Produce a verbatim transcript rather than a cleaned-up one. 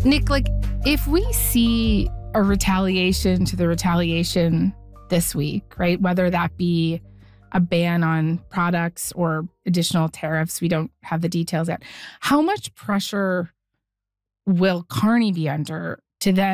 Nick, like, if we see a retaliation to the retaliation this week, right, whether that be a ban on products or additional tariffs, we don't have the details yet, how much pressure will Carney be under to then